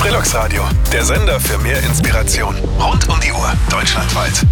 Trilux Radio, der Sender für mehr Inspiration. Rund um die Uhr, deutschlandweit.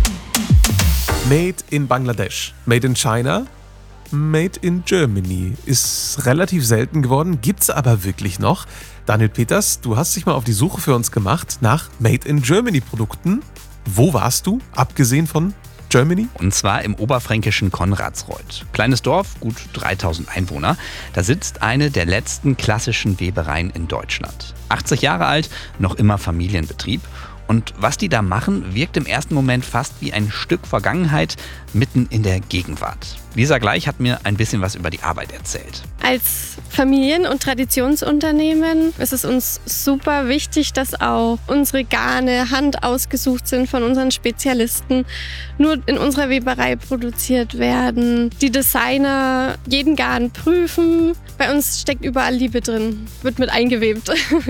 Made in Bangladesch, Made in China, Made in Germany. Ist relativ selten geworden, gibt's aber wirklich noch. Daniel Peters, du hast dich mal auf die Suche für uns gemacht nach Made in Germany Produkten. Wo warst du, abgesehen von Germany? Und zwar im oberfränkischen Konradsreuth. Kleines Dorf, gut 3000 Einwohner. Da sitzt eine der letzten klassischen Webereien in Deutschland. 80 Jahre alt, noch immer Familienbetrieb. Und was die da machen, wirkt im ersten Moment fast wie ein Stück Vergangenheit mitten in der Gegenwart. Lisa Gleich hat mir ein bisschen was über die Arbeit erzählt. Als Familien- und Traditionsunternehmen ist es uns super wichtig, dass auch unsere Garne handausgesucht sind von unseren Spezialisten, nur in unserer Weberei produziert werden. Die Designer jeden Garn prüfen. Bei uns steckt überall Liebe drin, wird mit eingewebt.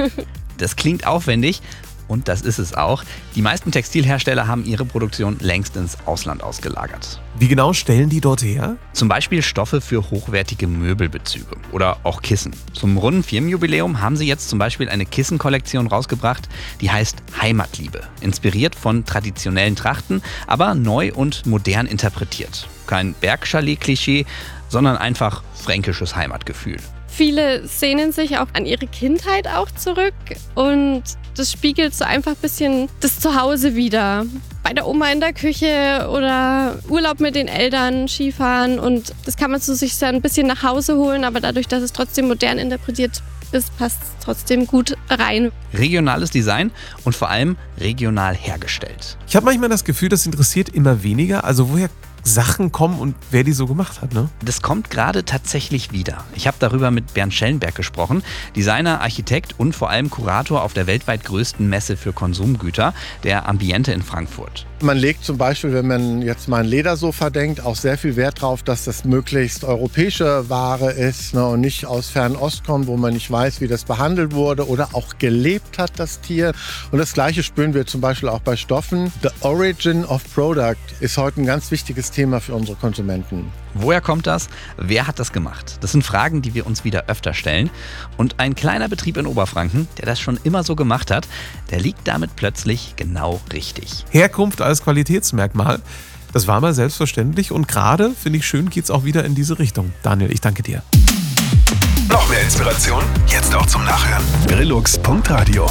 Das klingt aufwendig. Und das ist es auch. Die meisten Textilhersteller haben ihre Produktion längst ins Ausland ausgelagert. Wie genau stellen die dort her? Zum Beispiel Stoffe für hochwertige Möbelbezüge oder auch Kissen. Zum runden Firmenjubiläum haben sie jetzt zum Beispiel eine Kissenkollektion rausgebracht, die heißt Heimatliebe. Inspiriert von traditionellen Trachten, aber neu und modern interpretiert. Kein Bergchalet-Klischee, sondern einfach fränkisches Heimatgefühl. Viele sehnen sich auch an ihre Kindheit auch zurück und das spiegelt so einfach ein bisschen das Zuhause wider. Bei der Oma in der Küche oder Urlaub mit den Eltern, Skifahren und das kann man so sich dann ein bisschen nach Hause holen, aber dadurch, dass es trotzdem modern interpretiert ist, passt es trotzdem gut rein. Regionales Design und vor allem regional hergestellt. Ich habe manchmal das Gefühl, das interessiert immer weniger. Also woher Sachen kommen und wer die so gemacht hat, ne? Das kommt gerade tatsächlich wieder. Ich habe darüber mit Bernd Schellenberg gesprochen, Designer, Architekt und vor allem Kurator auf der weltweit größten Messe für Konsumgüter, der Ambiente in Frankfurt. Man legt zum Beispiel, wenn man jetzt mal ein Ledersofa denkt, auch sehr viel Wert drauf, dass das möglichst europäische Ware ist, ne, und nicht aus Fernost kommt, wo man nicht weiß, wie das behandelt wurde oder auch gelebt hat, das Tier. Und das Gleiche spüren wir zum Beispiel auch bei Stoffen. The Origin of Product ist heute ein ganz wichtiges Thema für unsere Konsumenten. Woher kommt das? Wer hat das gemacht? Das sind Fragen, die wir uns wieder öfter stellen. Und ein kleiner Betrieb in Oberfranken, der das schon immer so gemacht hat, der liegt damit plötzlich genau richtig. Herkunft als Qualitätsmerkmal, das war mal selbstverständlich und gerade, finde ich schön, geht es auch wieder in diese Richtung. Daniel, ich danke dir. Noch mehr Inspiration? Jetzt auch zum Nachhören. Trilux.radio